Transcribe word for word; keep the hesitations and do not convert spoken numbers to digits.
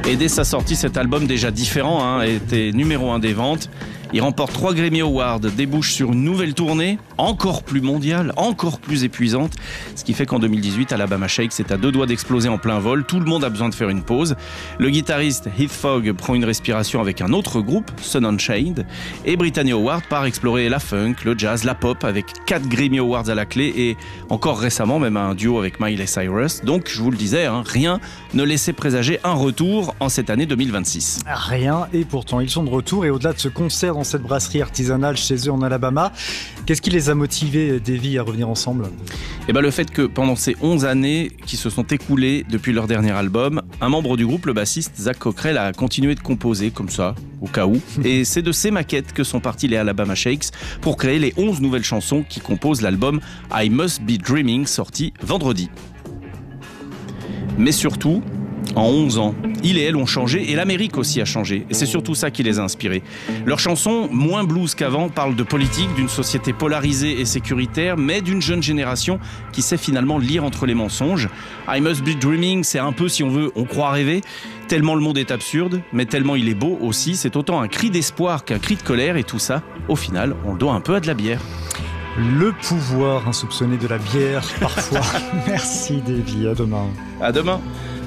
Et dès sa sortie, cet album déjà différent hein, était numéro un des ventes. Il remporte trois Grammy Awards, débouche sur une nouvelle tournée, encore plus mondiale, encore plus épuisante. Ce qui fait qu'en deux mille dix-huit, Alabama Shakes est à deux doigts d'exploser en plein vol. Tout le monde a besoin de faire une pause. Le guitariste Heath Fogg prend une respiration avec un autre groupe, Sun Unchained. Et Brittany Howard part explorer la funk, le jazz, la pop avec quatre Grammy Awards à la clé et encore récemment même un duo avec Miley Cyrus. Donc je vous le disais, hein, rien ne laissait présager un retour en cette année deux mille vingt-six. Rien, et pourtant ils sont de retour et au-delà de ce concert dans cette brasserie artisanale chez eux en Alabama, qu'est-ce qui les a motivés, Davy, à revenir ensemble ? Eh ben, le fait que pendant ces onze années qui se sont écoulées depuis leur dernier album, un membre du groupe, le bassiste Zach Cockrell, a continué de composer comme ça, au cas où. Et c'est de ces maquettes que sont partis les Alabama Shakes pour créer les onze nouvelles chansons qui composent l'album I Must Be Dreaming, sorti vendredi. Mais surtout, en onze ans, ils et elles ont changé et l'Amérique aussi a changé. Et c'est surtout ça qui les a inspirés. Leurs chansons, moins blues qu'avant, parlent de politique, d'une société polarisée et sécuritaire, mais d'une jeune génération qui sait finalement lire entre les mensonges. I Must Be Dreaming, c'est un peu, si on veut, on croit rêver. Tellement le monde est absurde, mais tellement il est beau aussi. C'est autant un cri d'espoir qu'un cri de colère et tout ça, au final, on le doit un peu à de la bière. Le pouvoir insoupçonné de la bière, parfois. Merci Davy, à demain. À demain.